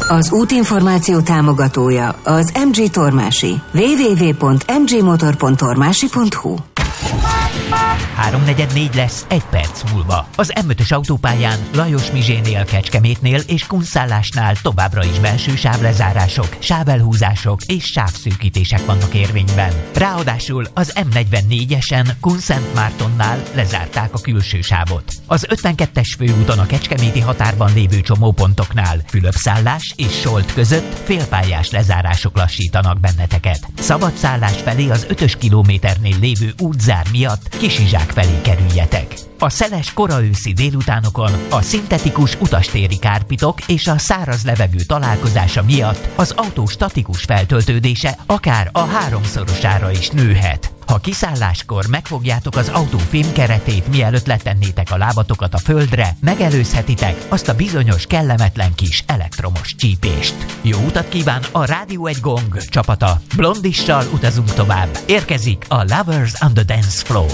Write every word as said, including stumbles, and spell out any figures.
Az útinformáció támogatója az em gé Tormási. double-u double-u double-u pont em gé motor pont tormási pont hu. háromnegyed négy lesz egy perc múlva. Az em ötös autópályán Lajos Mizsénél, Kecskemétnél és Kunszálásnál továbbra is belső sávlezárások, sávelhúzások és sávszűkítések vannak érvényben. Ráadásul az em negyvennégyesen Kunszentmártonnál lezárták a külső sávot. Az ötvenkettes főúton a kecskeméti határban lévő csomópontoknál Fülöpszállás és Solt között félpályás lezárások lassítanak benneteket. Szabadszállás felé az ötös kilométernél lévő útzár miatt Kisizsák felé kerüljetek. A szeles koraőszi délutánokon a szintetikus utastéri kárpitok és a száraz levegő találkozása miatt az autó statikus feltöltődése akár a háromszorosára is nőhet. Ha kiszálláskor megfogjátok az autó fémkeretét, mielőtt letennétek a lábatokat a földre, megelőzhetitek azt a bizonyos kellemetlen kis elektromos csípést. Jó utat kíván a Rádió egy Gong csapata. Blondissal utazunk tovább. Érkezik a Lovers on the Dance Floor.